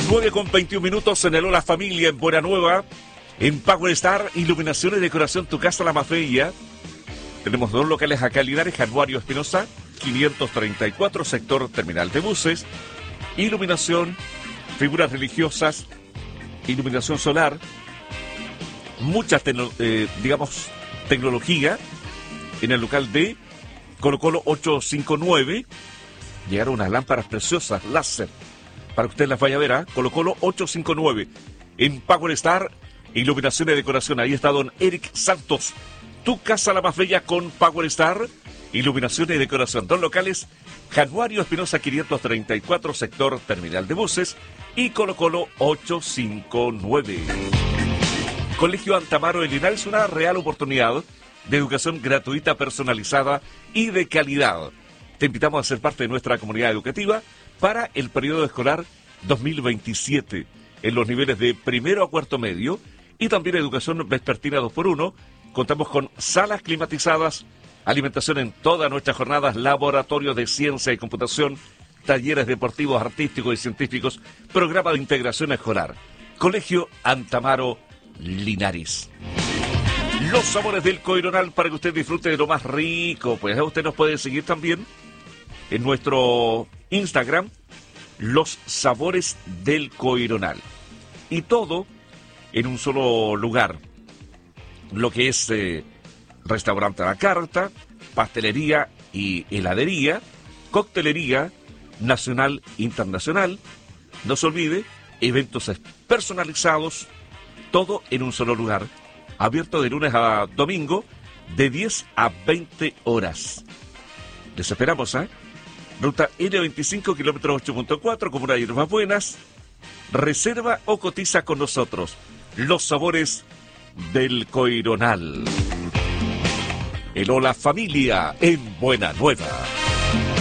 9:21 en el Hola Familia en Buena Nueva. En Power Star, iluminación y decoración, tu casa la más bella. Tenemos dos locales acá en Linares, Januario Espinosa, 534, sector terminal de buses. Iluminación, figuras religiosas, iluminación solar, mucha tecnología. En el local de Colo Colo 859 llegaron unas lámparas preciosas, láser, para que usted las vaya a ver, ¿eh? Colo Colo 859. En Power Star, iluminación y decoración, ahí está don Eric Santos. Tu casa la más bella con Power Star, iluminación y decoración. Dos locales, Januario Espinosa 534, sector terminal de buses, y Colo Colo 859. Colegio Antamaro de Linares, una real oportunidad de educación gratuita, personalizada y de calidad. Te invitamos a ser parte de nuestra comunidad educativa para el periodo escolar 2027, en los niveles de primero a cuarto medio, y también educación vespertina 2x1. Contamos con salas climatizadas, alimentación en todas nuestras jornadas, laboratorios de ciencia y computación, talleres deportivos, artísticos y científicos, programa de integración escolar. Colegio Antamaro Linares. Los sabores del Coironal para que usted disfrute de lo más rico. Pues usted nos puede seguir también en nuestro Instagram, Los Sabores del Coironal. Y todo en un solo lugar. Lo que es restaurante a la carta, pastelería y heladería, coctelería nacional e internacional. No se olvide, eventos personalizados, todo en un solo lugar. Abierto de lunes a domingo, de 10 a 20 horas. Les esperamos, ¿eh? Ruta N25, kilómetro 8.4, Comuna de Hierbas Buenas. Reserva o cotiza con nosotros. Los sabores del Coironal. El Hola Familia en Buena Nueva.